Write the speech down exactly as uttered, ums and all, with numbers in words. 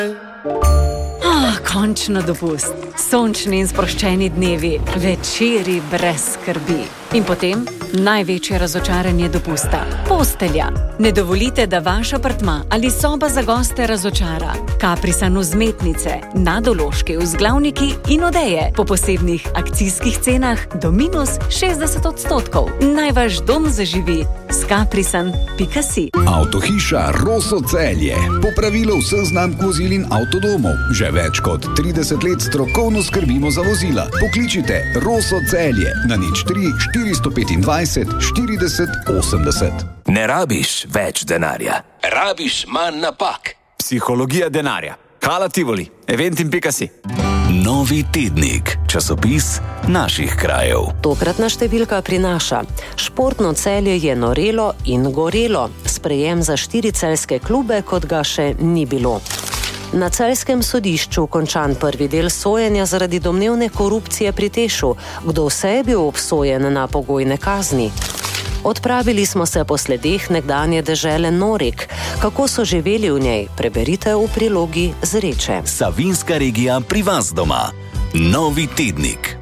Ah, končno dopust. Sončni in sproščeni dnevi, večeri brez skrbi. In potem največje razočaranje dopusta. Postelja. Ne dovolite, da vaš apartma ali soba za goste razočara. Kaprisan vzmetnice, nadološki vzglavniki in odeje po posebnih akcijskih cenah do minus šestdeset odstotkov. Naj vaš dom zaživi s kaprisan pika si. Avtohiša Roso Celje. Popravilo vseh znamk vozil in avtodomov. Že več kot trideset let strokovno skrbimo za vozila. Pokličite Roso Celje na nič tri štiristo petindvajset štirideset osemdeset. Ne rabiš več denarja, rabiš manj napak. Psihologija denarja. Hala Tivoli, eventim pika si. Novi tednik, časopis naših krajev. Tokratna številka prinaša: športno Celje je norelo in gorelo. Sprejem za štiri celjske klube, kot ga še ni bilo. Na celjskem sodišču končan prvi del sojenja zaradi domnevne korupcije pri Tešu. Kdo vse je bil obsojen na pogojne kazni? Odpravili smo se po sledeh nekdanje dežele Norik. Kako so živeli v njej, preberite v prilogi Zreče. Savinjska regija pri vas doma. Novi tednik.